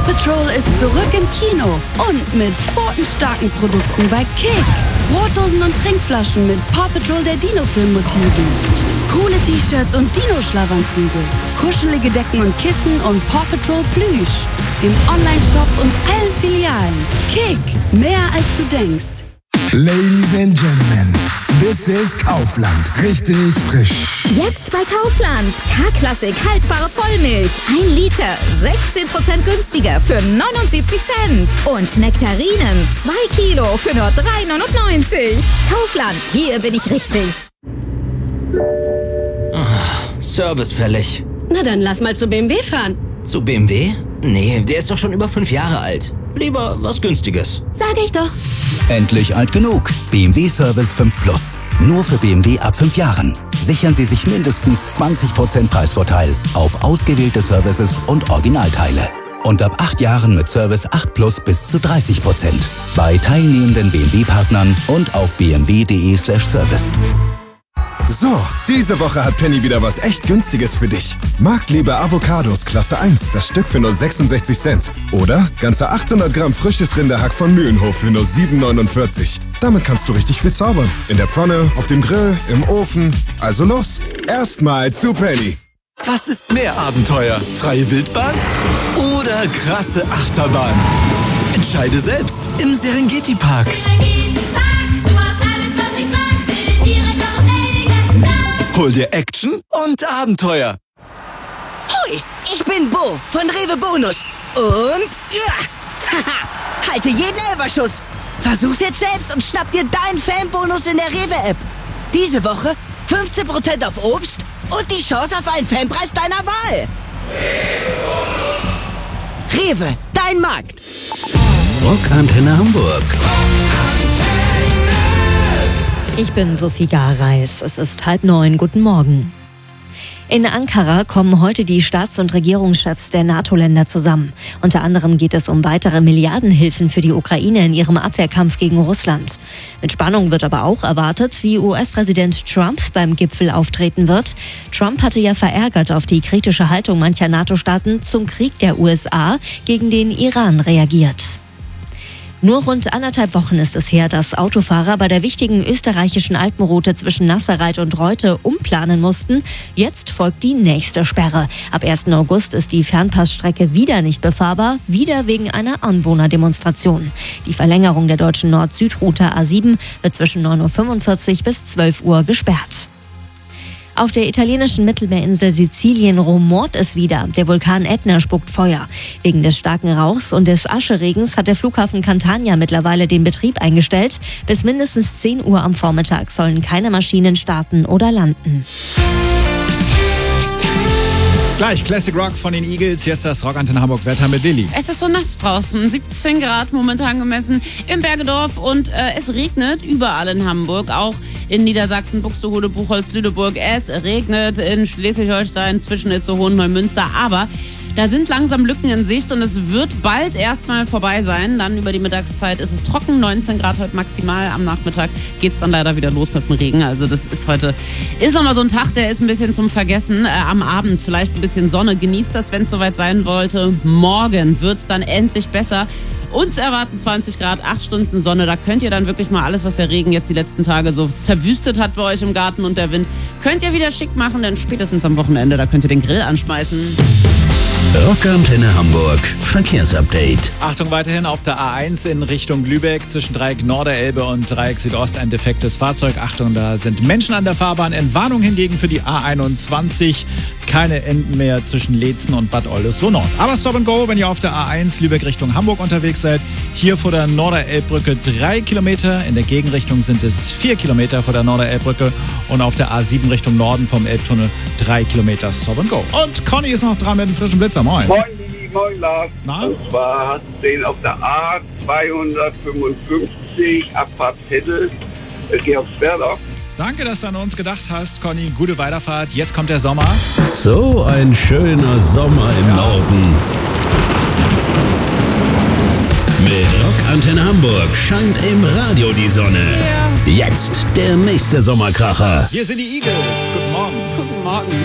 Patrol ist zurück im Kino und mit pfotenstarken Produkten bei Kick. Brotdosen und Trinkflaschen mit Paw Patrol der Dino-Film-Motiven. Coole T-Shirts und Dino-Schlafanzüge. Kuschelige Decken und Kissen und Paw Patrol Plüsch. Im Online-Shop und allen Filialen. Kick, mehr als du denkst. Ladies and Gentlemen, this is Kaufland. Richtig frisch. Jetzt bei Kaufland. K-Klassik haltbare Vollmilch. 1 Liter. 16% günstiger für 79 Cent. Und Nektarinen. 2 Kilo für nur 3,99. Kaufland. Hier bin ich richtig. Service fällig. Na dann lass mal zu BMW fahren. Zu BMW? Nee, der ist doch schon über 5 Jahre alt. Lieber was Günstiges. Sag ich doch. Endlich alt genug. BMW Service 5 Plus. Nur für BMW ab 5 Jahren. Sichern Sie sich mindestens 20% Preisvorteil auf ausgewählte Services und Originalteile. Und ab 8 Jahren mit Service 8 Plus bis zu 30%. Bei teilnehmenden BMW-Partnern und auf bmw.de/service. So, diese Woche hat Penny wieder was echt Günstiges für dich. Marktliebe Avocados Klasse 1, das Stück für nur 66 Cent. Oder ganze 800 Gramm frisches Rinderhack von Mühlenhof für nur 7,49. Damit kannst du richtig viel zaubern. In der Pfanne, auf dem Grill, im Ofen. Also los, erstmal zu Penny. Was ist mehr Abenteuer? Freie Wildbahn oder krasse Achterbahn? Entscheide selbst im Serengeti Park. Hol dir Action und Abenteuer. Hoi, ich bin Bo von Rewe Bonus. Und haha, halte jeden Elferschuss. Versuch's jetzt selbst und schnapp dir deinen Fanbonus in der Rewe-App. Diese Woche 15% auf Obst und die Chance auf einen Fanpreis deiner Wahl. Rewe, dein Markt. Rockantenne Hamburg. Ich bin Sophie Gareis. Es ist 8:30. Guten Morgen. In Ankara kommen heute die Staats- und Regierungschefs der NATO-Länder zusammen. Unter anderem geht es um weitere Milliardenhilfen für die Ukraine in ihrem Abwehrkampf gegen Russland. Mit Spannung wird aber auch erwartet, wie US-Präsident Trump beim Gipfel auftreten wird. Trump hatte ja verärgert auf die kritische Haltung mancher NATO-Staaten zum Krieg der USA gegen den Iran reagiert. Nur rund 1,5 Wochen ist es her, dass Autofahrer bei der wichtigen österreichischen Alpenroute zwischen Nasserreit und Reute umplanen mussten. Jetzt folgt die nächste Sperre. Ab 1. August ist die Fernpassstrecke wieder nicht befahrbar, wieder wegen einer Anwohnerdemonstration. Die Verlängerung der deutschen Nord-Süd-Route A7 wird zwischen 9:45 Uhr bis 12 Uhr gesperrt. Auf der italienischen Mittelmeerinsel Sizilien rumort es wieder. Der Vulkan Ätna spuckt Feuer. Wegen des starken Rauchs und des Ascheregens hat der Flughafen Catania mittlerweile den Betrieb eingestellt. Bis mindestens 10 Uhr am Vormittag sollen keine Maschinen starten oder landen. Gleich Classic Rock von den Eagles. Hier ist das Rockantenne Hamburg Wetter mit Lilly. Es ist so nass draußen. 17 Grad momentan gemessen im Bergedorf und es regnet überall in Hamburg. Auch in Niedersachsen, Buxtehude, Buchholz, Lüneburg. Es regnet in Schleswig-Holstein, zwischen Itzehoe und Neumünster. Aber da sind langsam Lücken in Sicht und es wird bald erstmal vorbei sein. Dann über die Mittagszeit ist es trocken, 19 Grad heute maximal. Am Nachmittag geht es dann leider wieder los mit dem Regen. Also das ist heute, ist nochmal so ein Tag, der ist ein bisschen zum Vergessen. Am Abend vielleicht ein bisschen Sonne. Genießt das, wenn es soweit sein wollte. Morgen wird es dann endlich besser. Uns erwarten 20 Grad, 8 Stunden Sonne. Da könnt ihr dann wirklich mal alles, was der Regen jetzt die letzten Tage so zerwüstet hat bei euch im Garten und der Wind, könnt ihr wieder schick machen, denn spätestens am Wochenende, da könnt ihr den Grill anschmeißen. Rockantenne Hamburg Verkehrsupdate. Achtung weiterhin auf der A1 in Richtung Lübeck zwischen Dreieck Norderelbe und Dreieck Südost ein defektes Fahrzeug. Achtung, da sind Menschen an der Fahrbahn. Entwarnung hingegen für die A21. Keine Enden mehr zwischen Leetzen und Bad Oldesloe Nord. Aber Stop and Go, wenn ihr auf der A1 Lübeck Richtung Hamburg unterwegs seid. Hier vor der Norderelbbrücke 3 Kilometer. In der Gegenrichtung sind es 4 Kilometer vor der Norderelbbrücke. Und auf der A7 Richtung Norden vom Elbtunnel 3 Kilometer Stop and Go. Und Conny ist noch dran mit dem frischen Blitzer. Moin. Moin, Lili, moin, Lars. Na? Und zwar hat den auf der A255 Abfahrt Vettel, Georgswerda. Danke, dass du an uns gedacht hast, Conny. Gute Weiterfahrt. Jetzt kommt der Sommer. So ein schöner Sommer im Norden. Mit Rockantenne Hamburg scheint im Radio die Sonne. Jetzt der nächste Sommerkracher. Hier sind die Eagles. Guten Morgen. Guten Morgen.